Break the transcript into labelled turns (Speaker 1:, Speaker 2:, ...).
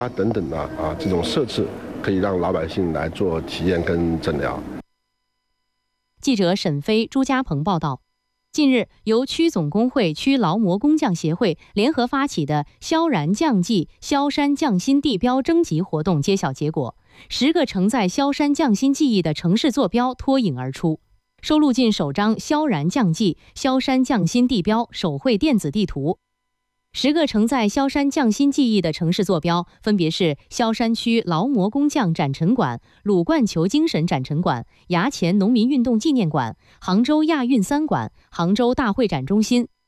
Speaker 1: 等等的这种设置，可以让老百姓来做体验跟诊疗。
Speaker 2: 记者沈飞、朱家鹏报道。近日，由区总工会、区劳模工匠协会联合发起的萧然匠记萧山匠心地标征集活动揭晓结果，10个承载萧山匠心技艺的城市坐标脱颖而出，收录进首张萧然匠记萧山匠心地标手绘电子地图。10个承载萧山匠心技艺的城市坐标分别是萧山区劳模工匠展陈馆、鲁冠球精神展陈馆、衙前农民运动纪念馆、杭州亚运3馆、杭州大会展中心、